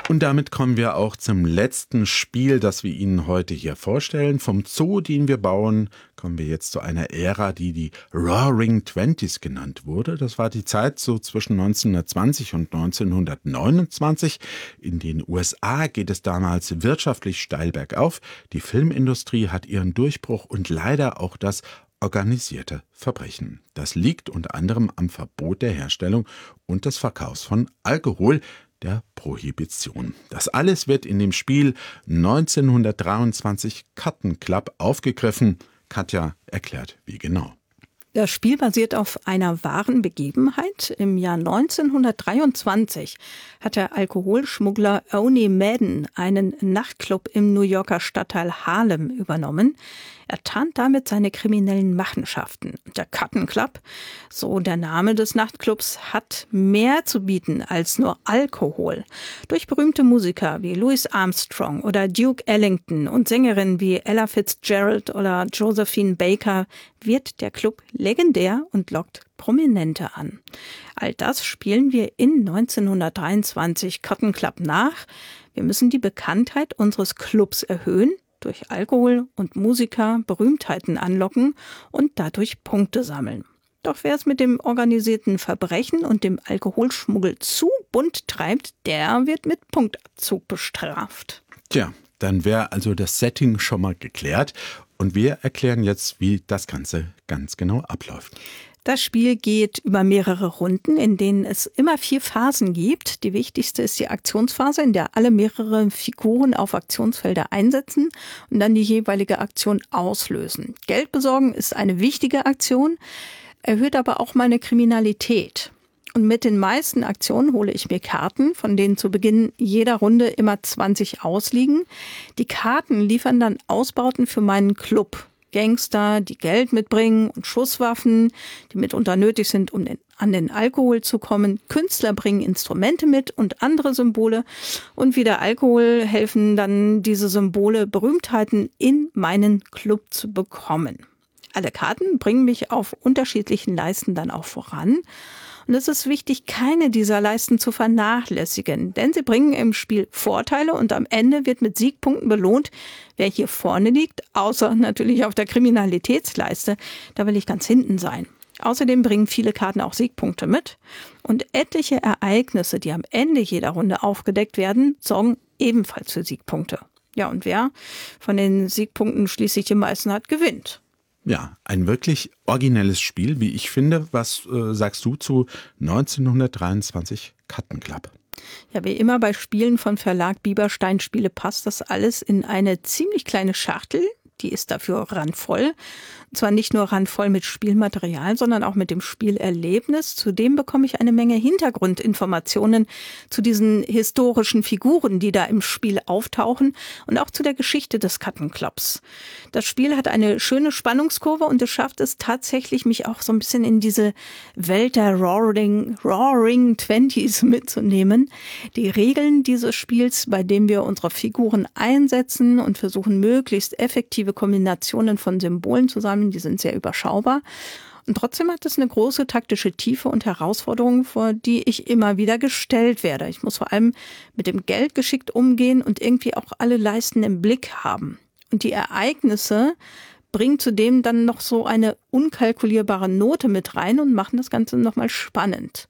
Und damit kommen wir auch zum letzten Spiel, das wir Ihnen heute hier vorstellen. Vom Zoo, den wir bauen, kommen wir jetzt zu einer Ära, die die Roaring Twenties genannt wurde. Das war die Zeit so zwischen 1920 und 1929. In den USA geht es damals wirtschaftlich steil bergauf. Die Filmindustrie hat ihren Durchbruch und leider auch das organisierte Verbrechen. Das liegt unter anderem am Verbot der Herstellung und des Verkaufs von Alkohol, der Prohibition. Das alles wird in dem Spiel 1923 Cotton Club aufgegriffen. Katja erklärt, wie genau. Das Spiel basiert auf einer wahren Begebenheit. Im Jahr 1923 hat der Alkoholschmuggler Owney Madden einen Nachtclub im New Yorker Stadtteil Harlem übernommen. Er tarnt damit seine kriminellen Machenschaften. Der Cotton Club, so der Name des Nachtclubs, hat mehr zu bieten als nur Alkohol. Durch berühmte Musiker wie Louis Armstrong oder Duke Ellington und Sängerinnen wie Ella Fitzgerald oder Josephine Baker wird der Club legendär und lockt Prominente an. All das spielen wir in 1923 Cotton Club nach. Wir müssen die Bekanntheit unseres Clubs erhöhen, durch Alkohol und Musiker Berühmtheiten anlocken und dadurch Punkte sammeln. Doch wer es mit dem organisierten Verbrechen und dem Alkoholschmuggel zu bunt treibt, der wird mit Punktabzug bestraft. Tja, dann wäre also das Setting schon mal geklärt. Und wir erklären jetzt, wie das Ganze ganz genau abläuft. Das Spiel geht über mehrere Runden, in denen es immer 4 Phasen gibt. Die wichtigste ist die Aktionsphase, in der alle mehrere Figuren auf Aktionsfelder einsetzen und dann die jeweilige Aktion auslösen. Geld besorgen ist eine wichtige Aktion, erhöht aber auch meine Kriminalität. Und mit den meisten Aktionen hole ich mir Karten, von denen zu Beginn jeder Runde immer 20 ausliegen. Die Karten liefern dann Ausbauten für meinen Club. Gangster, die Geld mitbringen und Schusswaffen, die mitunter nötig sind, um an den Alkohol zu kommen. Künstler bringen Instrumente mit und andere Symbole. Und wie der Alkohol helfen dann diese Symbole, Berühmtheiten in meinen Club zu bekommen. Alle Karten bringen mich auf unterschiedlichen Leisten dann auch voran. Und es ist wichtig, keine dieser Leisten zu vernachlässigen, denn sie bringen im Spiel Vorteile und am Ende wird mit Siegpunkten belohnt, wer hier vorne liegt, außer natürlich auf der Kriminalitätsleiste, da will ich ganz hinten sein. Außerdem bringen viele Karten auch Siegpunkte mit und etliche Ereignisse, die am Ende jeder Runde aufgedeckt werden, sorgen ebenfalls für Siegpunkte. Ja, und wer von den Siegpunkten schließlich die meisten hat, gewinnt. Ja, ein wirklich originelles Spiel, wie ich finde. Was sagst du zu 1923 Cotton Club? Ja, wie immer bei Spielen von Verlag Bieberstein Spiele passt das alles in eine ziemlich kleine Schachtel. Die ist dafür randvoll. Und zwar nicht nur randvoll mit Spielmaterial, sondern auch mit dem Spielerlebnis. Zudem bekomme ich eine Menge Hintergrundinformationen zu diesen historischen Figuren, die da im Spiel auftauchen und auch zu der Geschichte des Cotton Clubs. Das Spiel hat eine schöne Spannungskurve und es schafft es tatsächlich, mich auch so ein bisschen in diese Welt der Roaring Twenties mitzunehmen. Die Regeln dieses Spiels, bei dem wir unsere Figuren einsetzen und versuchen, möglichst effektive Kombinationen von Symbolen zu sammeln, die sind sehr überschaubar. Und trotzdem hat es eine große taktische Tiefe und Herausforderungen, vor die ich immer wieder gestellt werde. Ich muss vor allem mit dem Geld geschickt umgehen und irgendwie auch alle Leisten im Blick haben. Und die Ereignisse bringen zudem dann noch so eine unkalkulierbare Note mit rein und machen das Ganze nochmal spannend.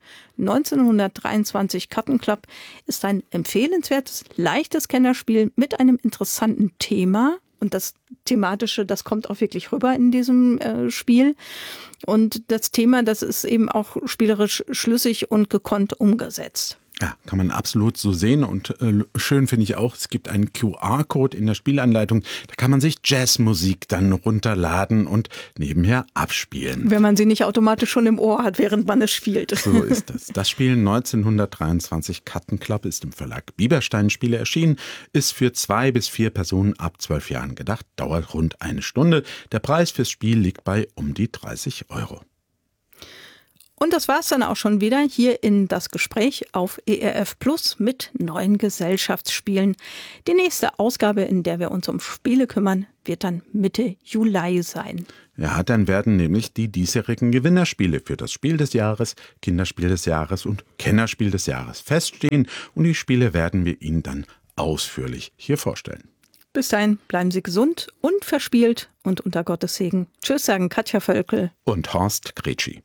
1923 Cotton Club ist ein empfehlenswertes, leichtes Kennerspiel mit einem interessanten Thema. Und das Thematische, das kommt auch wirklich rüber in diesem Spiel. Und das Thema, das ist eben auch spielerisch schlüssig und gekonnt umgesetzt. Ja, kann man absolut so sehen und schön finde ich auch, es gibt einen QR-Code in der Spielanleitung, da kann man sich Jazzmusik dann runterladen und nebenher abspielen. Wenn man sie nicht automatisch schon im Ohr hat, während man es spielt. So ist das. Das Spiel 1923 Cotton Club ist im Verlag Bieberstein Spiele erschienen, ist für 2 bis 4 Personen ab 12 Jahren gedacht, dauert rund 1 Stunde. Der Preis fürs Spiel liegt bei um die 30 €. Und das war's dann auch schon wieder hier in das Gespräch auf ERF Plus mit neuen Gesellschaftsspielen. Die nächste Ausgabe, in der wir uns um Spiele kümmern, wird dann Mitte Juli sein. Ja, dann werden nämlich die diesjährigen Gewinnerspiele für das Spiel des Jahres, Kinderspiel des Jahres und Kennerspiel des Jahres feststehen. Und die Spiele werden wir Ihnen dann ausführlich hier vorstellen. Bis dahin bleiben Sie gesund und verspielt und unter Gottes Segen. Tschüss, sagen Katja Völkel und Horst Gretschi.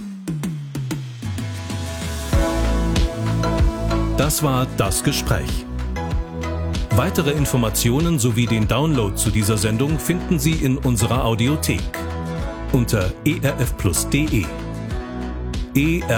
Das war das Gespräch. Weitere Informationen sowie den Download zu dieser Sendung finden Sie in unserer Audiothek unter erfplus.de.